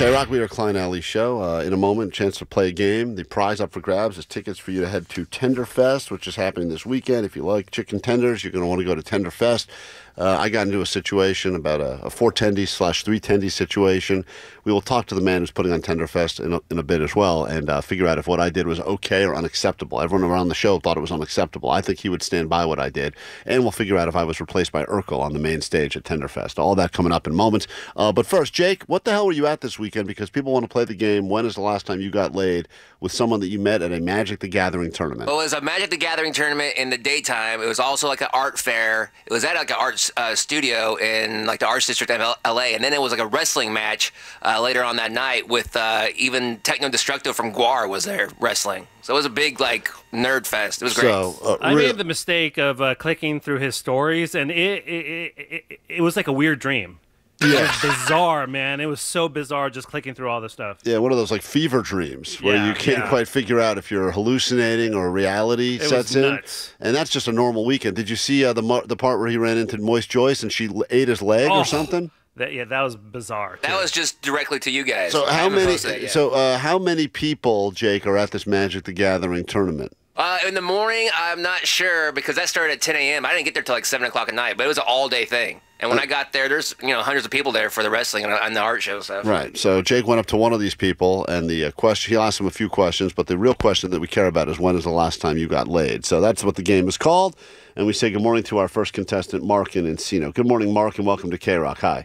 K-Rock, we are Klein Alley Show. In a moment, chance to play a game. The prize up for grabs is tickets for you to head to Tenderfest, which is happening this weekend. If you like chicken tenders, you're going to want to go to Tenderfest. I got into a situation about a 410-310 situation. We will talk to the man who's putting on Tenderfest in a bit as well and figure out if what I did was okay or unacceptable. Everyone around the show thought it was unacceptable. I think he would stand by what I did. And we'll figure out if I was replaced by Urkel on the main stage at Tenderfest. All that coming up in moments. But first, Jake, what the hell were you at this weekend? Because people want to play the game. When is the last time you got laid with someone that you met at a Magic the Gathering tournament? Well, it was a Magic the Gathering tournament in the daytime. It was also like an art fair. It was at like an art studio in like the Arts District of L.A. And then it was like a wrestling match later on that night with even Techno Destructo from Guar was there wrestling. So it was a big like nerd fest. It was great. So, I made the mistake of clicking through his stories, and it was like a weird dream. Yeah. It was bizarre, man. It was so bizarre just clicking through all this stuff. Yeah, one of those like fever dreams where you can't quite figure out if you're hallucinating or reality sets in. Nuts. And that's just a normal weekend. Did you see the part where he ran into Moist Joyce and she ate his leg or something? That was bizarre. That was just directly to you guys. So how many? How many people, Jake, are at this Magic the Gathering tournament? In the morning, I'm not sure because that started at 10 a.m. I didn't get there till like 7 o'clock at night, but it was an all-day thing. And when I got there, there's hundreds of people there for the wrestling and the art show stuff. Right. So Jake went up to one of these people, and the question he asked him a few questions, but the real question that we care about is when is the last time you got laid. So that's what the game is called. And we say good morning to our first contestant, Mark in Encino. Good morning, Mark, and welcome to K-Rock. Hi.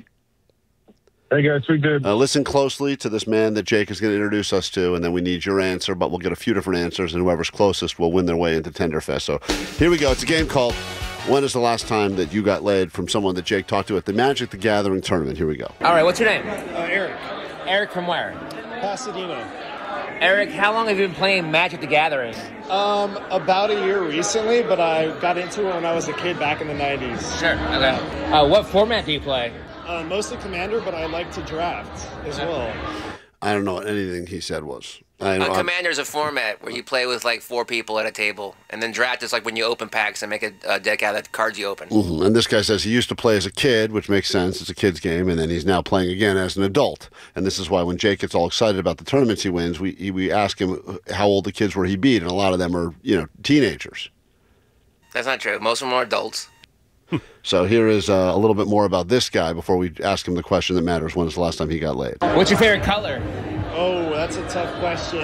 Hey, guys, we good. Listen closely to this man that Jake is going to introduce us to, and then we need your answer, but we'll get a few different answers, and whoever's closest will win their way into Tenderfest. So here we go. It's a game called When is the Last Time That You Got Laid from someone that Jake talked to at the Magic the Gathering tournament. Here we go. All right, what's your name? Eric. Eric from where? Pasadena. Eric, how long have you been playing Magic the Gathering? About a year recently, but I got into it when I was a kid back in the 90s. Sure, okay. What format do you play? Mostly Commander, but I like to draft as well. I don't know what anything he said was. Commander's a format where you play with like 4 people at a table, and then draft is like when you open packs and make a deck out of the cards you open. Mm-hmm. And this guy says he used to play as a kid, which makes sense. It's a kid's game, and then he's now playing again as an adult. And this is why when Jake gets all excited about the tournaments he wins, we ask him how old the kids were he beat, and a lot of them are teenagers. That's not true. Most of them are adults. So here is a little bit more about this guy before we ask him the question that matters. When is the last time he got laid? What's your favorite color? Oh, that's a tough question.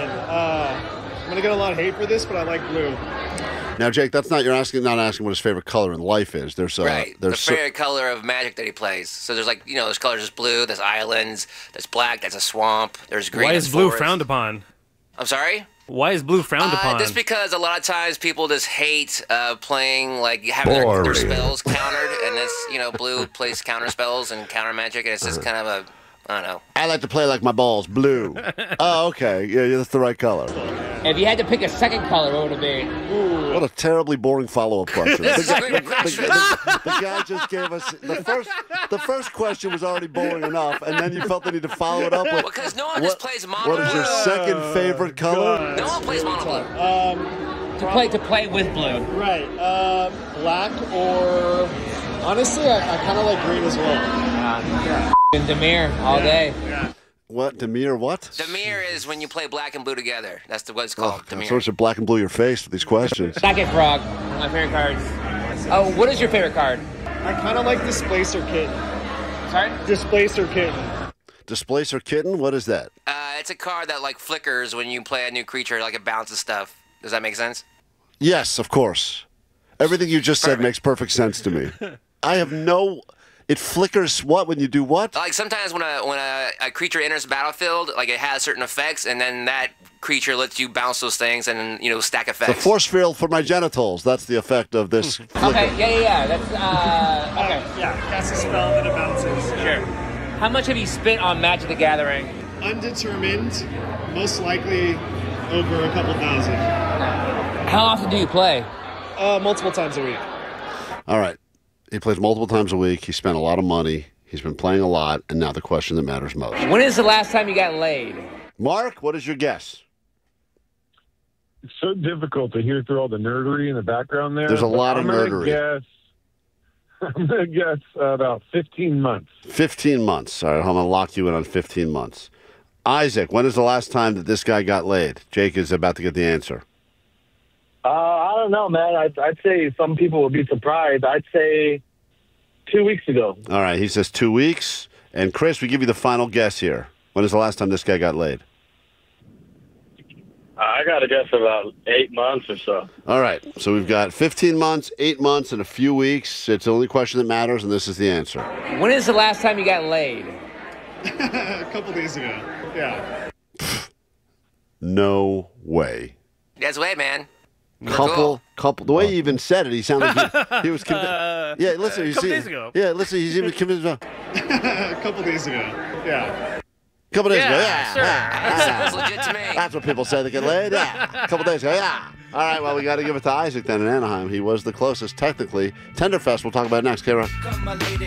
I'm going to get a lot of hate for this, but I like blue. Now, Jake, that's not not asking what his favorite color in life is. There's the favorite color of Magic that he plays. So there's there's colors. There's blue. There's islands. There's black. There's a swamp. There's green. Why is blue frowned upon? I'm sorry? Why is blue frowned upon? Just because a lot of times people just hate playing, like having their spells countered, and this, blue plays counter spells and counter magic, and it's just kind of a, I don't know. I like to play like my ball's blue. Oh, okay. Yeah, that's the right color. If you had to pick a second color, what would it be? Ooh, what a terribly boring follow-up question. The guy just gave us the first question was already boring enough, and then you felt the need to follow it up with. Because no one just plays mono blue. What is your second favorite color? God. No one plays mono blue. To play with blue. Right. Black or honestly, I kind of like green as well. And Dimir all day. Yeah. What? Dimir what? Dimir is when you play black and blue together. That's what it's called. Dimir. So it's a black and blue your face with these questions. Second Frog. My favorite cards. Oh, what is your favorite card? I kind of like Displacer Kitten. Sorry? Displacer Kitten. Displacer Kitten? What is that? It's a card that like flickers when you play a new creature, like it bounces stuff. Does that make sense? Yes, of course. Everything you just said makes perfect sense to me. I have no... It flickers what when you do what? Like sometimes when a creature enters the battlefield, like it has certain effects, and then that creature lets you bounce those things and stack effects. The force field for my genitals. That's the effect of this. Okay, yeah. That's okay. Yeah, cast a spell and then it bounces. Sure. How much have you spent on Magic the Gathering? Undetermined, most likely over a couple thousand. How often do you play? Multiple times a week. All right. He plays multiple times a week. He spent a lot of money. He's been playing a lot. And now the question that matters most. When is the last time you got laid? Mark, what is your guess? It's so difficult to hear through all the nerdery in the background there. There's a lot of nerdery. I'm going to guess about 15 months. 15 months. All right, I'm going to lock you in on 15 months. Isaac, when is the last time that this guy got laid? Jake is about to get the answer. I don't know, man. I'd say some people would be surprised. I'd say 2 weeks ago. All right, he says 2 weeks. And Chris, we give you the final guess here. When is the last time this guy got laid? I got to guess about 8 months or so. All right, so we've got 15 months, 8 months, and a few weeks. It's the only question that matters, and this is the answer. When is the last time you got laid? A couple days ago. Yeah. No way. That's way, man. Couple. The way he even said it, he sounded like he was convinced. Yeah, listen, you couple see. days ago. Yeah, listen, he's even convinced. A couple days ago. Yeah. Couple days ago, Yeah, sure. That's legit to me. That's what people say they get laid. Yeah. A couple days ago, yeah. All right, well, we got to give it to Isaac then in Anaheim. He was the closest, technically. Tenderfest, we'll talk about it next, K-Rock.